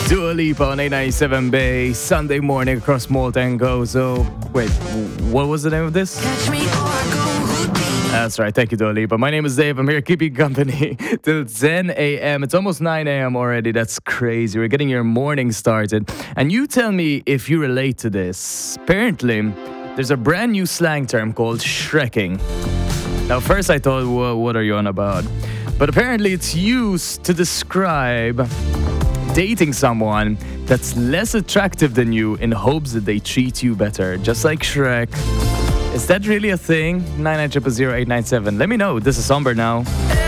Dua Lipa on 897 Bay, Sunday morning across Malta and Gozo. Wait, what was the name of this? That's right, thank you, Dua Lipa. My name is Dave, I'm here keeping company till 10 a.m. It's almost 9 a.m. already, that's crazy. We're getting your morning started. And you tell me if you relate to this. Apparently, there's a brand new slang term called shrekking. Now, first I thought, what are you on about? But apparently it's used to describe dating someone that's less attractive than you in hopes that they treat you better, just like Shrek. Is that really a thing? 9900897. Let me know. This is Somber now.